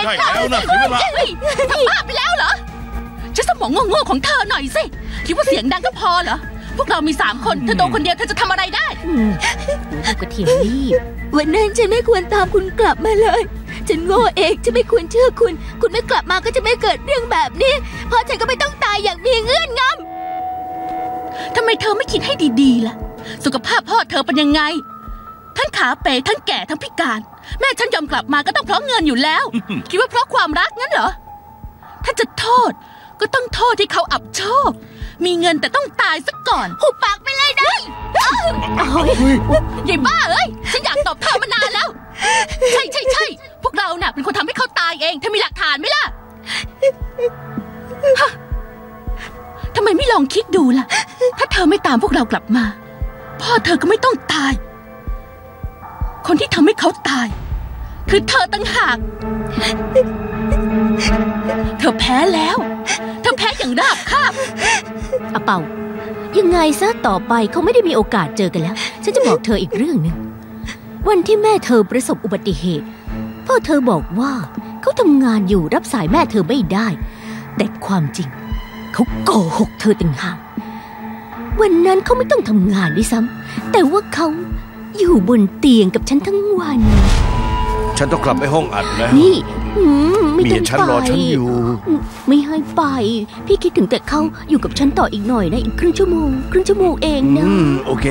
ได้แล้วนะถึงเวลาทำบ้าไปแล้วเหรอใช้สมองโง่ๆของเธอหน่อยสิคิดว่าเสียงดังก็พอเหรอพวกเรามี3 คนเธอโดนคนเดียวเธอจะทำอะไรได้ลูกกระเทียมรีบวันนั้นฉันไม่ควรตามคุณกลับมาเลยฉันโง่เองฉันไม่ควรเชื่อคุณไม่กลับมาก็จะไม่เกิดเรื่องแบบนี้เพราะฉันก็ไม่ต้องตายอย่างมีเงื่อนงำทำไมเธอไม่คิดให้ดีๆล่ะสุขภาพพ่อเธอเป็นยังไงทั้งขาเป๋ทั้งแก่ทั้งพิการแม่ฉันยอมกลับมาก็ต้องเพราะเงินอยู่แล้ว คิดว่าเพราะความรักงั้นเหรอถ้าจะโทษก็ต้องโทษที่เขาอับโชคมีเงินแต่ต้องตายซะก่อนหุบปากไปเลยนะใหญ่บ้าเอ้ยฉันอยากตอบเธอมานานแล้วใช่พวกเราน่ะเป็นคนทำให้เขาตายเองเธอมีหลักฐานไหมล่ะทำไมไม่ลองคิดดูล่ะถ้าเธอไม่ตามพวกเรากลับมาพ่อเธอก็ไม่ต้องตายคนที่ทำให้เขาตายคือเธอต่างหากเธอแพ้แล้วเธอแพ้อย่างราบคาบอาเปายังไงซะต่อไปเขาไม่ได้มีโอกาสเจอกันแล้วฉันจะบอกเธออีกเรื่องนึงวันที่แม่เธอประสบอุบัติเหตุพ่อเธอบอกว่าเขาทำงานอยู่รับสายแม่เธอไม่ได้แต่ความจริงเขาโกหกเธอต่างหากวันนั้นเขาไม่ต้องทำงานด้วยซ้ำแต่ว่าเขาอยู่บนเตียงกับฉันทั้งวันฉันต้องกลับไปห้องอัดแล้วนี่ไม่ต้องไปฉันรอฉันอยู่ไม่ให้ไปพี่คิดถึงแต่เขาอยู่กับฉันต่ออีกหน่อยนะอีกครึ่งชั่วโมงเองนะโอเค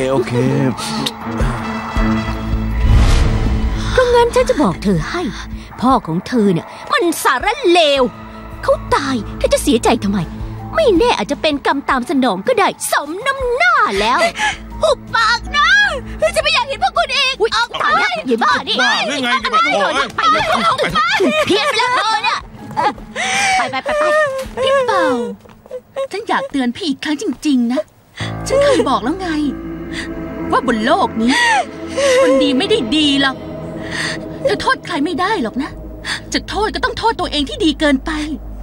เพราะงั้นฉันจะบอกเธอให้พ่อของเธอเนี่ยมันสารเลวเขาตายเธอจะเสียใจทำไมไม่แน่อาจจะเป็นกรรมตามสนองก็ได้สมน้ำหน้าแล้วหุบปากนะจะไม่อยากเห็นพวกคุณอีกออกไปอย่าบ้าดิบ้าหรือไงจะมาไปเลยเพี้ยนไปแล้วเธอเนี่ยไปพี่เป่าฉันอยากเตือนพี่อีกครั้งจริงๆนะฉันเคยบอกแล้วไงว่าบนโลกนี้คนดีไม่ได้ดีหรอกเธอโทษใครไม่ได้หรอกนะจะโทษก็ต้องโทษตัวเองที่ดีเกินไป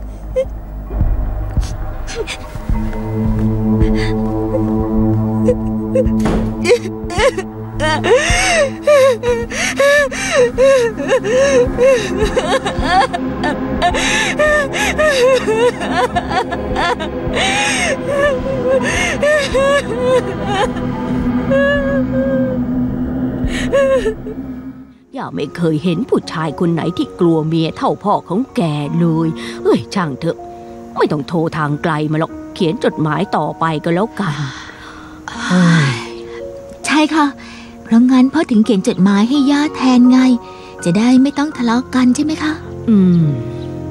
ย่าไม่เคยเห็นผู้ชายคนไหนที่กลัวเมียเท่าพ่อของแกเลยช่างเถอะไม่ต้องโทรทางไกลมาหรอกเขียนจดหมายต่อไปก็แล้วกันใช่ค่ะเพราะงั้นพ่อถึงเขียนจดหมายให้ย่าแทนไงจะได้ไม่ต้องทะเลาะกันใช่ไหมคะ